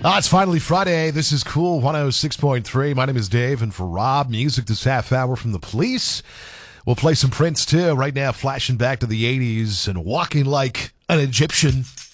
It's finally Friday. This is Cool 106.3. My name is Dave, and for Rob, music this half hour from the Police. We'll play some Prince, too. Right now, flashing back to the 80s and walking like an Egyptian.